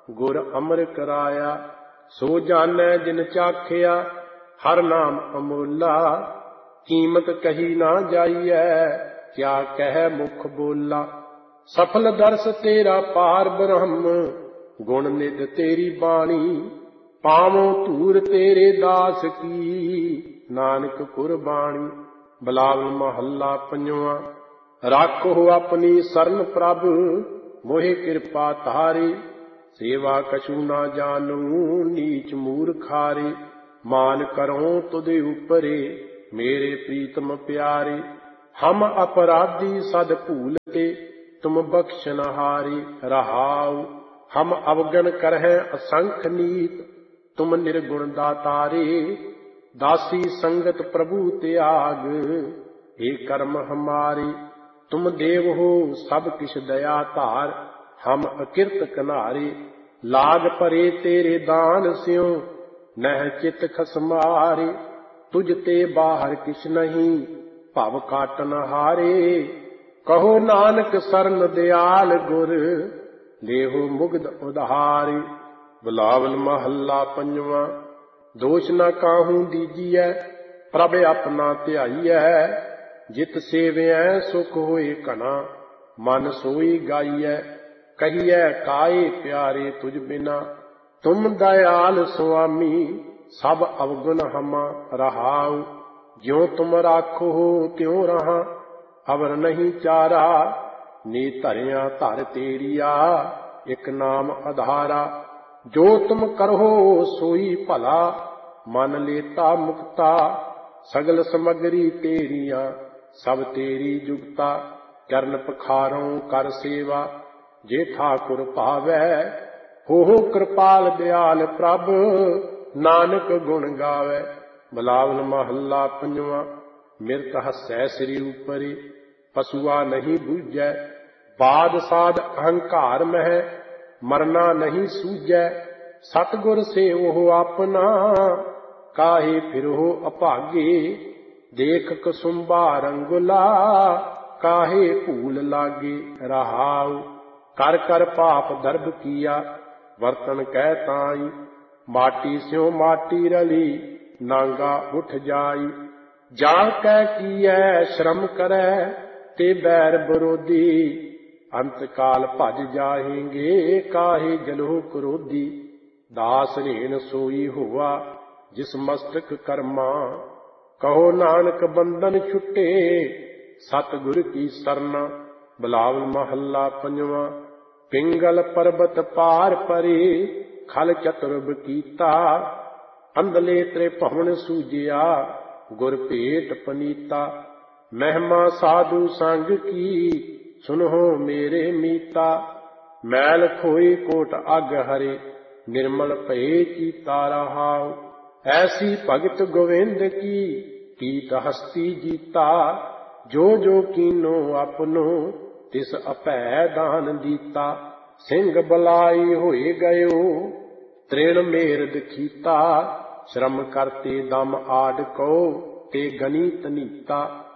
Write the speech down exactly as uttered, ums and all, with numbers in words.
ਗੁਰ ਅਮਰ ਕਰਾਇਆ। ਸੋ ਜਾਣੈ ਜਿਨ ਚਾਖਿਆ ਹਰ ਨਾਮ ਅਮੋਲਾ। ਕੀਮਤ ਕਹੀ ਨਾ ਜਾਈਐ ਕਿਆ ਕਹਿ ਮੁਖ ਬੋਲਾ। ਸਫਲ ਦਰਸ ਤੇਰਾ ਪਾਰ ਬ੍ਰਹਮ ਗੁਣ ਨਿਧ ਤੇਰੀ ਬਾਣੀ। ਪਾਵੋ ਧੂਰ ਤੇਰੇ ਦਾਸ ਕੀ ਨਾਨਕ ਕੁਰਬਾਣੀ। ਬਿਲਾਵਲ ਮਹੱਲਾ ਪੰਜਵਾਂ। ਰਾਖੋ ਆਪਣੀ ਸਰਨ ਪ੍ਰਭ ਮੋਹਿ ਕਿਰਪਾ ਧਾਰੇ। ਸੇਵਾ ਕਛੂ ਨਾ ਜਾਨੂ ਨੀਚ ਮੂਰਖਾਰੇ। ਮਾਨ ਕਰੋ ਤੁਧੇ ਉਪਰੇ ਮੇਰੇ ਪ੍ਰੀਤਮ ਪਿਆਰੇ। ਹਮ ਅਪਰਾਧੀ ਸਦ ਭੂਲਤੇ ਤੁਮ ਬਖਸ਼ਨਹਾਰੇ। ਰਹਾਉ ਹਮ ਅਵਗਨ ਕਰਹਿ ਅਸੰਖ ਨੀਤ ਤੁਮ ਨਿਰਗੁਣ ਦਾਤਾਰੇ। ਦਾਸੀ ਸੰਗਤ ਪ੍ਰਭੂ ਤਿਆਗ ਏ ਕਰਮ ਹਮਾਰੇ। ਤੁਮ ਦੇਵ ਹੋ ਸਭ ਕਿਛ ਦਇਆ ਧਾਰ ਹਮ ਅਕਿਰਤ ਕਨਾਰੇ। ਲਾਗ ਭਰੇ ਤੇਰੇ ਦਾਨ ਸਿਉ ਨਹਿ ਚਿਤ ਖਸਮਾਰੇ। ਤੁਝ ਤੇ ਬਾਹਰ ਕਿਛ ਨਹੀਂ ਭਵ ਕਾਟਨ ਹਾਰੇ। ਕਹੋ ਨਾਨਕ ਸਰਨ ਦਿਆਲ ਗੁਰ ਲੇਹੁ ਮੁਗਧ ਉਧਾਰੇ। ਬਿਲਾਵਲ ਮਹੱਲਾ ਪੰਜਵਾਂ। ਦੋਸ਼ ਨਾ ਕਾਹੂ ਦੀਜੀਐ ਪ੍ਰਭ ਆਪਣਾ ਧਿਆਈਐ। ਜਿਤ ਸੇਵਿਐ ਸੁਖ ਹੋਏ ਘਣਾ ਮਨ ਸੋਈ ਗਾਈਐ। ਕਹੀਐ ਕਾਏ ਪਿਆਰੇ ਤੁਝ ਬਿਨਾ ਤੁਮ ਦਇਆਲ ਸੁਆਮੀ। ਸਭ ਅਵਗੁਣ ਹਮਾ ਰਹਾਉ ਜਿਉ ਤੁਮ ਰਾਖੋ ਤਿਉ ਰਹਾ। ਅਵਰ ਨਹੀਂ ਚਾਰਾ ਨੀ ਧਰਿਆ ਧਰ ਤੇਰੀਆ ਇਕ ਨਾਮ ਆਧਾਰਾ। ਜੋ ਤੁਮ ਕਰਹੁ ਸੋਈ ਭਲਾ ਮਨ ਲੇਤਾ ਮੁਕਤਾ। ਸਗਲ ਸਮਗਰੀ ਤੇਰੀਆਂ ਸਭ ਤੇਰੀ ਜੁਗਤਾ। ਚਰਨ ਪਖਾਰਉ ਕਰ ਸੇਵਾ ਜੇ ਠਾਕੁਰ ਭਾਵੈ। ਹੋ ਕਿਰਪਾਲ ਦਿਆਲ ਪ੍ਰਭ ਨਾਨਕ ਗੁਣ ਗਾਵੈ। ਬਿਲਾਵਲ ਮਹੱਲਾ ਪੰਜਵਾਂ। ਮਿਰਤ ਹਸੈ ਸ੍ਰੀ ਉਪਰੇ ਪਸੂਆ ਨਹੀਂ ਬੂਝੈ। ਬਾਦ ਸਾਧ ਅਹੰਕਾਰ ਮਹਿ ਮਰਨਾ ਨਹੀਂ ਸੂਝੈ। ਸਤਿਗੁਰ ਸੇਵਹੁ ਆਪਣਾ ਕਾਹੇ ਫਿਰਹੁ ਅਭਾਗੇ। ਦੇਖ ਕਸੁੰਭਾ ਰੰਗੁਲਾ ਕਾਹੇ ਭੂਲ ਲਾਗੇ। ਰਹਾਉ ਕਰ ਕਰ ਪਾਪ ਦਰਬ ਕੀਆ ਵਰਤਨ ਕਹਿ ਤਾਈ। ਮਾਟੀ ਸਿਉ ਮਾਟੀ ਰਲੀ ਨਾਂਗਾ ਉਠ ਜਾਈ। ਜਾਂ ਕਹਿ ਕੀਐ ਸ਼ਰਮ ਕਰੈ ਤੇ ਬੈਰ ਵਿਰੋਧੀ। ਅੰਤ ਕਾਲ ਭਜ ਜਾਹੇਂਗੇ ਕਾਹੇ ਜਲਹੁ ਕ੍ਰੋਧੀ। ਦਾਸ ਰੇਣ ਸੋਈ ਹੋਆ ਜਿਸ ਮਸਤਕ ਕਰਮਾ। ਕਹੋ ਨਾਨਕ ਬੰਧਨ ਛੁਟੇ ਸਤਿਗੁਰ ਕੀ ਸਰਨਾ। ਬਿਲਾਵਲ ਮਹੱਲਾ ਪੰਜਵਾਂ। ਪਿੰਗਲ ਪਰਬਤ ਪਾਰ ਪਰੇ ਖਲ ਚਤੁਰਬ ਕੀਤਾ। ਅੰਧਲੇ ਤ੍ਰਿਭਵਨ ਸੂਜਿਆ ਗੁਰ ਭੇਟ ਪਨੀਤਾ। ਮਹਿਮਾ ਸਾਧੂ ਸੰਗ ਕੀ ਸੁਨਹੁ ਮੇਰੇ ਮੀਤਾ। ਮੈਲ ਖੋਈ ਕੋਟ ਅਗ ਹਰੇ ਨਿਰਮਲ ਭਏ ਚੀਤਾ। ਰਹਾਉ ਐਸੀ ਭਗਤ ਗੋਵਿੰਦ ਕੀ ਕੀਤ ਹਸਤੀ ਜੀਤਾ। ਜੋ ਜੋ ਕੀਨੋ ਆਪਨੋ ਤਿਸ ਅਭੈ ਦਾਨ ਦੀਤਾ। ਸਿੰਘ ਬਲਾਈ ਹੋਏ ਗਇਓ ਤ੍ਰਿਣ ਮੇਰ ਦਖੀਤਾ। ਸ਼ਰਮ ਕਰਤੇ ਦਮ ਆਡ ਕੋ ਤੇ ਗਨੀ ਤਨੀਤਾ।